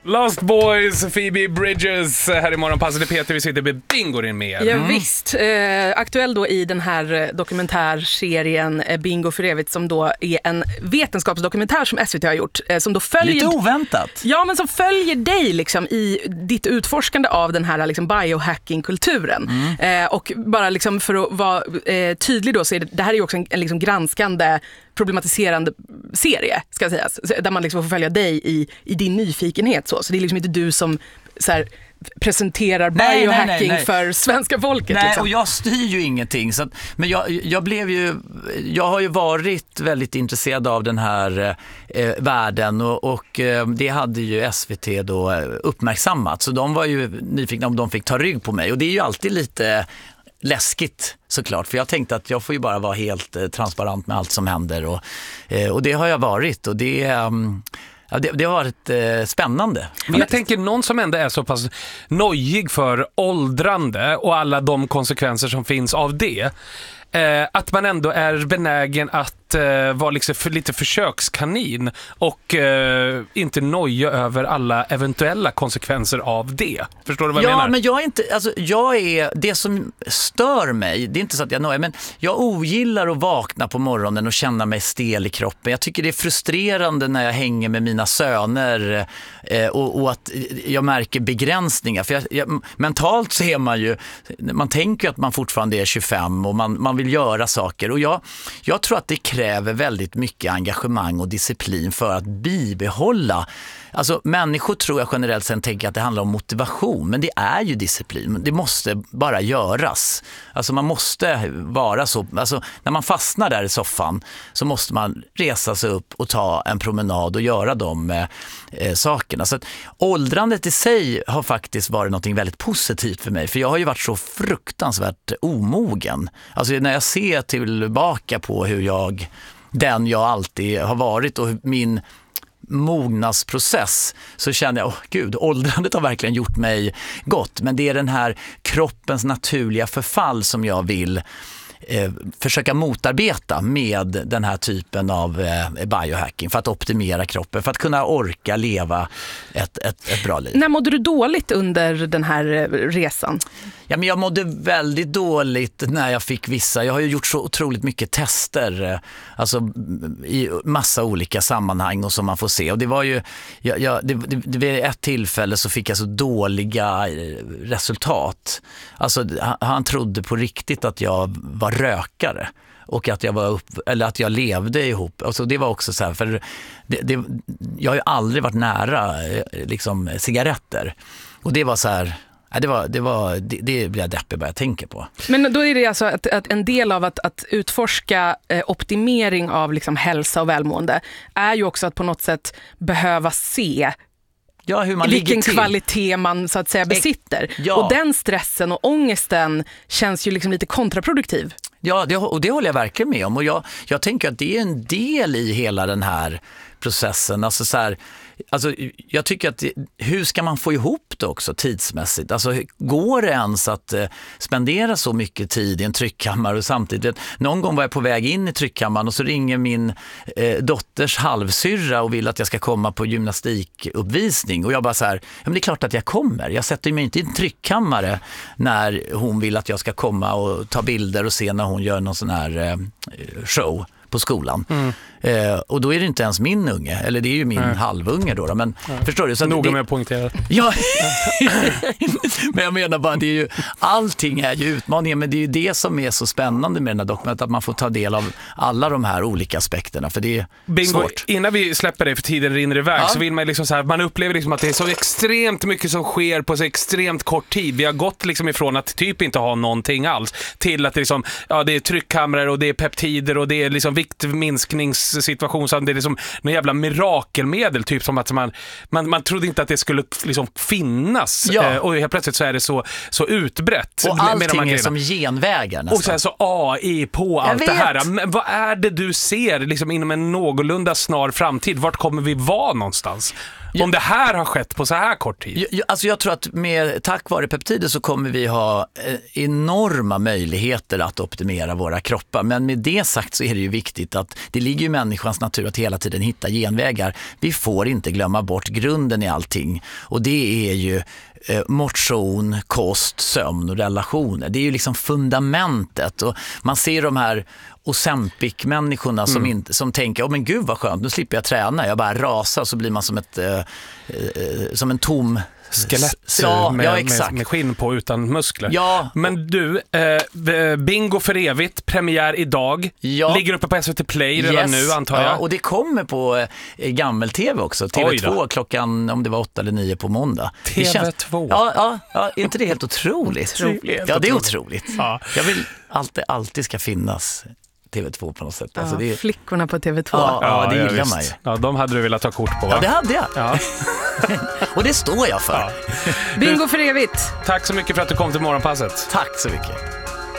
Lost Boys, Phoebe Bridgers här i Morgonpasset. Det Peter, vi sitter med Bingo in med. Ja, visst. Aktuell då i den här dokumentärserien Bingo för evigt, som då är en vetenskapsdokumentär som SVT har gjort. Som då följer, lite oväntat. Ja, men som följer dig liksom i ditt utforskande av den här liksom biohacking-kulturen. Och bara liksom för att vara tydlig då, så är det här är ju också en liksom granskande, problematiserande serie, ska sägas, där man liksom får följa dig i din nyfikenhet. Så det är liksom inte du som så här presenterar biohacking för svenska folket. Nej, liksom. Och jag styr ju ingenting. Så att, men jag har ju varit väldigt intresserad av den här världen och det hade ju SVT då uppmärksammat. Så de var ju nyfikna om de fick ta rygg på mig. Och det är ju alltid lite läskigt såklart, för jag tänkte att jag får ju bara vara helt transparent med allt som händer och det har jag varit och det har varit spännande. Men jag tänker någon som ändå är så pass nojig för åldrande och alla de konsekvenser som finns av det, att man ändå är benägen att vara liksom lite försökskanin och inte noja över alla eventuella konsekvenser av det. Förstår du vad jag menar? Ja, men jag är inte, alltså det som stör mig, det är inte så att jag nojar, men jag ogillar att vakna på morgonen och känna mig stel i kroppen. Jag tycker det är frustrerande när jag hänger med mina söner och att jag märker begränsningar. För mentalt så är man tänker att man fortfarande är 25 och man vill göra saker. Och jag tror att det kräver väldigt mycket engagemang och disciplin för att bibehålla. Alltså människor tror jag generellt sett tänker att det handlar om motivation, men det är ju disciplin. Det måste bara göras. Alltså man måste vara så, alltså när man fastnar där i soffan så måste man resa sig upp och ta en promenad och göra de sakerna. Så att åldrandet i sig har faktiskt varit något väldigt positivt för mig, för jag har ju varit så fruktansvärt omogen. Alltså när jag ser tillbaka på hur jag alltid har varit och min mognadsprocess, så känner jag, gud, åldrandet har verkligen gjort mig gott, men det är den här kroppens naturliga förfall som jag vill försöka motarbeta med den här typen av biohacking för att optimera kroppen, för att kunna orka leva ett bra liv. När mådde du dåligt under den här resan? Ja, men jag mådde väldigt dåligt när jag fick jag har ju gjort så otroligt mycket tester, alltså i massa olika sammanhang och som man får se, och det var ju vid ett tillfälle så fick jag så dåliga resultat. Alltså han trodde på riktigt att jag var rökare och att jag att jag levde ihop. Alltså det var också så här, för jag har ju aldrig varit nära liksom cigaretter, och det var så här. Det blir jag deppig bara jag tänker på. Men då är det alltså att en del av att utforska optimering av liksom hälsa och välmående är ju också att på något sätt behöva se hur man vilken ligger till. Kvalitet man så att säga besitter. Ja. Och den stressen och ångesten känns ju liksom lite kontraproduktiv. Ja, det håller jag verkligen med om. Och jag tänker att det är en del i hela den här processen. Alltså så här, alltså jag tycker att hur ska man få ihop det också tidsmässigt? Alltså går det ens att spendera så mycket tid i en tryckkammare och samtidigt? Någon gång var jag på väg in i tryckkammaren och så ringer min dotters halvsyrra och vill att jag ska komma på gymnastikuppvisning, och jag bara så här, ja, men det är klart att jag kommer. Jag sätter mig inte i en tryckkammare när hon vill att jag ska komma och ta bilder och se när hon gör någon sån här show på skolan. Och då är det inte ens min unge, eller det är ju min halvunge då, men förstår du? Så noga med att poängtera. Ja, men jag menar bara, det är ju, allting är ju utmaningar, men det är ju det som är så spännande med den här dokumentet, att man får ta del av alla de här olika aspekterna, för det är Bingo, svårt. innan vi släpper det för tiden rinner iväg, så vill man liksom så här, man upplever liksom att det är så extremt mycket som sker på så extremt kort tid. Vi har gått liksom ifrån att typ inte ha någonting alls till att det liksom, det är tryckkameror och det är peptider och det är liksom viktminskningssituation, så det är liksom någon jävla mirakelmedel, typ som att man trodde inte att det skulle liksom finnas, och helt plötsligt så är det så utbrett. Och allting är som genvägar nästan. Och så är så AI på allt det här. Men vad är det du ser liksom inom en någorlunda snar framtid? Vart kommer vi vara någonstans? Om det här har skett på så här kort tid. Alltså jag tror att tack vare peptider så kommer vi ha enorma möjligheter att optimera våra kroppar. Men med det sagt så är det ju viktigt att det ligger i människans natur att hela tiden hitta genvägar. Vi får inte glömma bort grunden i allting. Och det är ju motion, kost, sömn och relationer. Det är ju liksom fundamentet. Och man ser de här Ozempic-människorna som tänker, men gud vad skönt, nu slipper jag träna. Jag bara rasar och så blir man som en tom skelett med skinn på utan muskler. Ja. Men du, Bingo för evigt, premiär idag. Ja. Ligger uppe på SVT Play redan nu, antar jag. Ja, och det kommer på gammel-tv också. TV2 klockan, om det var 8 eller 9 på måndag. TV2? Ja, är inte det helt otroligt? Ja, det är otroligt. Ja. Jag vill alltid ska finnas TV2 på något sätt. Ja, alltså det... Flickorna på TV2. Ja, det gillar man ju. Ja, de hade du velat ta kort på, va? Ja, det hade jag. Ja. Och det står jag för. Ja. Bingo för evigt. Tack så mycket för att du kom till Morgonpasset. Tack så mycket.